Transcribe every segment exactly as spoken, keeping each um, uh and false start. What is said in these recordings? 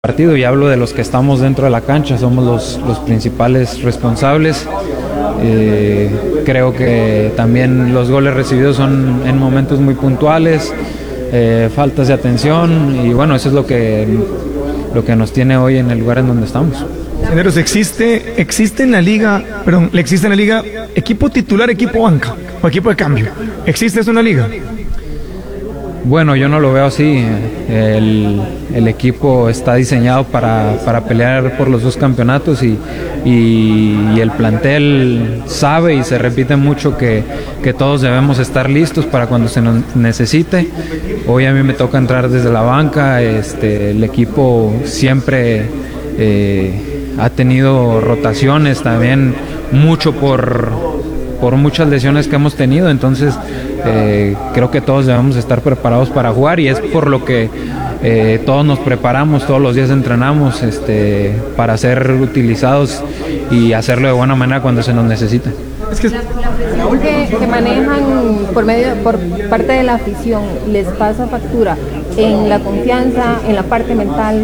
partido, y hablo de los que estamos dentro de la cancha, somos los, los principales responsables. Eh, creo que también los goles recibidos son en momentos muy puntuales, eh, faltas de atención, y bueno, eso es lo que, lo que nos tiene hoy en el lugar en donde estamos. Señores, existe, existe en la liga, perdón, le existe en la liga equipo titular, equipo banca o equipo de cambio. ¿Existe eso en la liga? Bueno, yo no lo veo así. El, el equipo está diseñado para, para pelear por los dos campeonatos, y, y, y el plantel sabe y se repite mucho que, que todos debemos estar listos para cuando se nos necesite. Hoy a mí me toca entrar desde la banca. Este, el equipo siempre eh, ha tenido rotaciones también, mucho por, por muchas lesiones que hemos tenido, entonces Eh, creo que todos debemos estar preparados para jugar, y es por lo que eh, todos nos preparamos, todos los días entrenamos este, para ser utilizados y hacerlo de buena manera cuando se nos necesita. Es que la, la presión que, que manejan por medio por parte de la afición les pasa factura en la confianza, en la parte mental.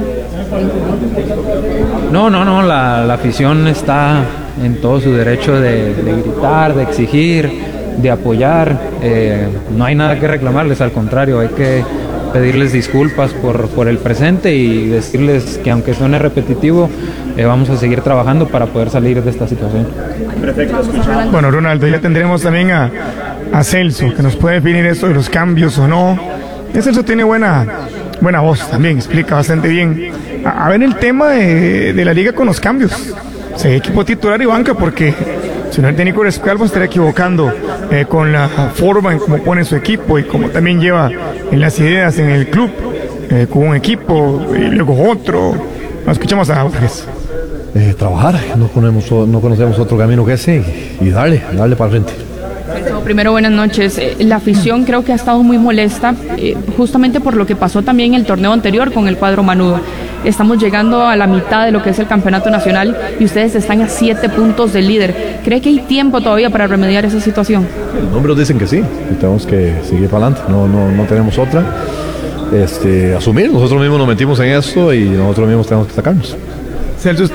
En... No, no, no, la, la afición está en todo su derecho de, de gritar, de exigir, de apoyar. Eh, no hay nada que reclamarles, al contrario, hay que pedirles disculpas por, por el presente y decirles que, aunque suene repetitivo, eh, vamos a seguir trabajando para poder salir de esta situación. Perfecto. Bueno, Ronaldo, ya tendremos también a, a Celso, que nos puede definir esto de los cambios o no. Y Celso tiene buena, buena voz también, explica bastante bien. A, a ver el tema de, de la liga con los cambios. Sí, equipo titular y banca, porque si no, el técnico Rescalvo estaría equivocando eh, con la forma en cómo pone su equipo y cómo también lleva en las ideas en el club, eh, con un equipo y luego otro. Nos escuchamos a Borges. Eh, trabajar, no, ponemos, no conocemos otro camino que ese, y, y darle, darle para frente. Primero, buenas noches. La afición creo que ha estado muy molesta, eh, justamente por lo que pasó también en el torneo anterior con el cuadro Manudo. Estamos llegando a la mitad de lo que es el campeonato nacional y ustedes están a siete puntos del líder. ¿Cree que hay tiempo todavía para remediar esa situación? Los números dicen que sí, y tenemos que seguir para adelante, no, no, no tenemos otra. Este, asumir, nosotros mismos nos metimos en esto y nosotros mismos tenemos que sacarnos. Celso,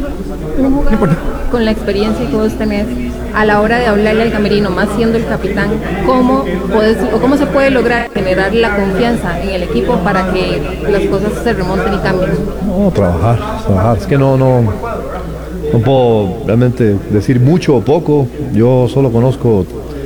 con la experiencia que vos tenés a la hora de hablarle al camerino, más siendo el capitán, ¿cómo, podés, o cómo se puede lograr generar la confianza en el equipo para que las cosas se remonten y cambien? No, trabajar, trabajar. Es que no, no, no puedo realmente decir mucho o poco. Yo solo conozco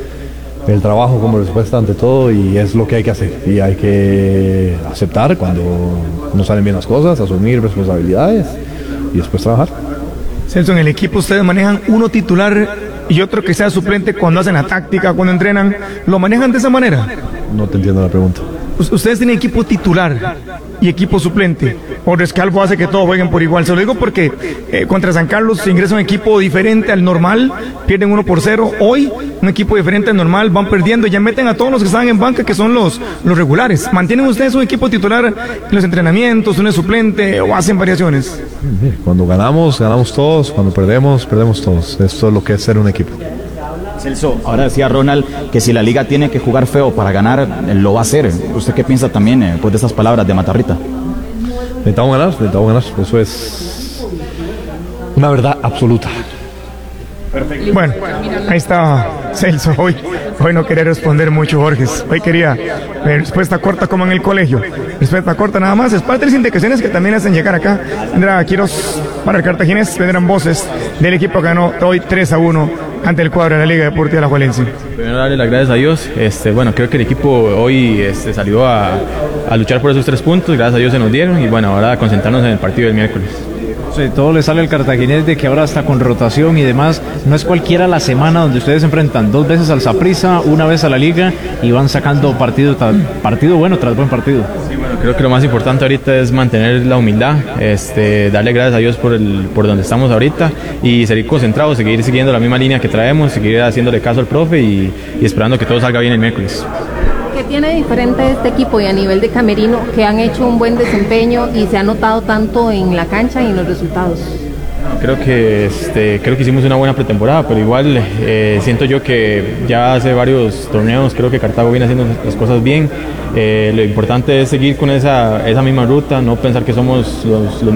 el trabajo como respuesta ante todo, y es lo que hay que hacer. Y hay que aceptar cuando no salen bien las cosas, asumir responsabilidades y después trabajar. Celso, en el equipo ustedes manejan uno titular y otro que sea suplente cuando hacen la táctica, cuando entrenan. ¿Lo manejan de esa manera? No te entiendo la pregunta. Ustedes tienen equipo titular y equipo suplente, o Rescalvo hace que todos jueguen por igual. Se lo digo porque eh, contra San Carlos se ingresa un equipo diferente al normal, pierden uno por cero. Hoy un equipo diferente al normal, van perdiendo y ya meten a todos los que están en banca, que son los, los regulares. ¿Mantienen ustedes un equipo titular en los entrenamientos, un suplente, o hacen variaciones? Cuando ganamos, ganamos todos. Cuando perdemos, perdemos todos. Esto es lo que es ser un equipo. Celso, ahora decía Ronald que si la liga tiene que jugar feo para ganar, lo va a hacer. ¿Usted qué piensa también eh, pues de esas palabras de Matarrita? Necesitamos ganar, necesitamos ganar. Eso es una verdad absoluta. Perfecto. Bueno, ahí está Celso. Hoy, hoy no quería responder mucho, Borges. Hoy quería eh, respuesta corta, como en el colegio. Respuesta corta nada más. Es parte de las indicaciones que también hacen llegar acá. Vendrá Quiroz para el cartaginés. Vendrán voces del equipo que ganó hoy tres a uno ante el cuadro de la Liga Deportiva Alajuelense. Primero darle las gracias a Dios. Este, bueno, creo que el equipo hoy este, salió a, a luchar por esos tres puntos. Gracias a Dios se nos dieron, y bueno, ahora concentrarnos en el partido del miércoles. Sí, todo le sale al cartaginés de que ahora está con rotación y demás. No es cualquiera la semana donde ustedes se enfrentan dos veces al Saprissa, una vez a la Liga, y van sacando partido, partido bueno tras buen partido. Sí, bueno, creo que lo más importante ahorita es mantener la humildad, este, darle gracias a Dios por, el, por donde estamos ahorita, y seguir concentrados, seguir siguiendo la misma línea que traemos, seguir haciéndole caso al profe y, y esperando que todo salga bien el miércoles. ¿Qué tiene diferente este equipo y a nivel de camerino, que han hecho un buen desempeño y se ha notado tanto en la cancha y en los resultados? Creo que, este, creo que hicimos una buena pretemporada, pero igual eh, siento yo que ya hace varios torneos creo que Cartago viene haciendo las cosas bien. Eh, lo importante es seguir con esa, esa misma ruta, no pensar que somos los, los